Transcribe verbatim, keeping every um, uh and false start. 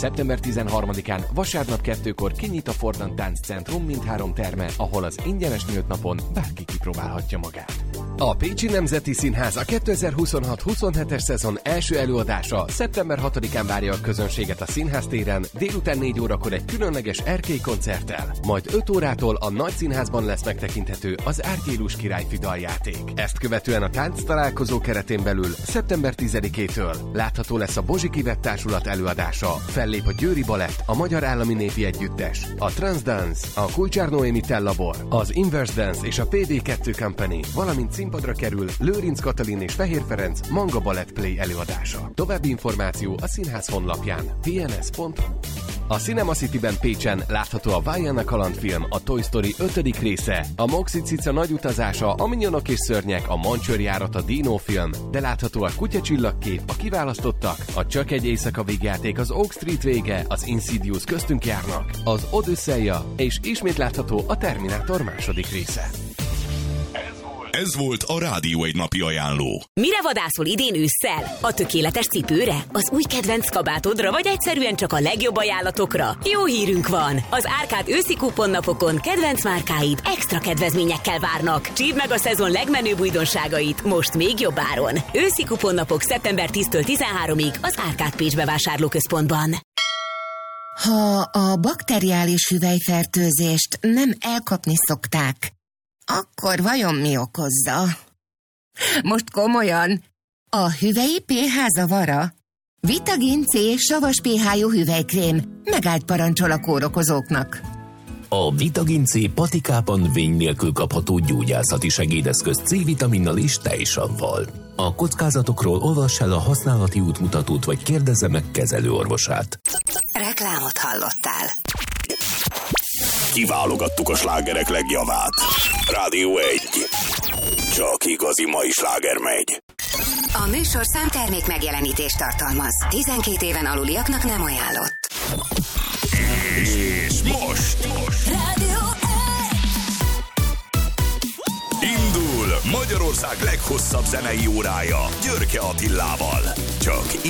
Szeptember tizenharmadikán vasárnap kettőkor kinyit a Fordán Táncentrum mindhárom terme, ahol az ingyenes nyílt napon bárki kipróbálhatja magát. A Pécsi Nemzeti Színház a kétezer-huszonhat huszonhetes szezon első előadása szeptember hatodikán várja a közönséget a Színház téren, délután négy órakor egy különleges erkély koncerttel, majd öt órától a Nagy Színházban lesz megtekinthető az Árgyélus királyfi daljáték. Ezt követően a tánc találkozó keretén belül szeptember tizedikétől látható lesz a Bozsik Ivett Társulat előadása, fellép a Győri Balett, a Magyar Állami Népi Együttes, a Transdance, a Kulcsár Noémi Tellabor, az Inverse Dance és a pé dé kettő Company, valamint színpadra kerül Lőrinc Katalin és Fehér Ferenc Manga Balett Play előadása. További információ a színház honlapján pé en es pont hu. A Cinema Cityben Pécsen látható a Vajana kalandfilm, a Toy Story ötödik része, a Moxie Cica nagy utazása, a Minyonok és szörnyek, a Mancsőrjárat, a Dino film, de látható a Kutyacsillagkép, a Kiválasztottak, a Csak egy éjszaka végjáték, az Oak Street vége, az Insidious köztünk járnak, az Odüsszeia, és ismét látható a Terminátor második része. Ez volt a Rádió egy napi ajánló. Mire vadászol idén ősszel? A tökéletes cipőre? Az új kedvenc kabátodra? Vagy egyszerűen csak a legjobb ajánlatokra? Jó hírünk van! Az Árkád őszi kuponnapokon kedvenc márkáid extra kedvezményekkel várnak. Csípd meg a szezon legmenőbb újdonságait most még jobb áron. Őszi kuponnapok szeptember tíztől tizenháromig az Árkád Pécs bevásárlóközpontban. Ha a bakteriális hüvelyfertőzést nem elkapni szokták, akkor vajon mi okozza? Most komolyan, a hüvelyi pé há zavara? Vitagin C savas pé há-jú hüvelykrém megállt parancsol a kórokozóknak. A Vitagin C patikában vény nélkül kapható gyógyászati segédeszköz C-vitaminnal és tejsavval. A kockázatokról olvass el a használati útmutatót, vagy kérdezze meg kezelőorvosát. Reklámot hallottál. Kiválogattuk a slágerek legjavát. Rádió egy. Csak igazi mai sláger megy. A műsor számtermék megjelenítést tartalmaz. tizenkét éven aluliaknak nem ajánlott. És most, most. Rádió Indul Magyarország leghosszabb zenei órája Györke Attilával. Csak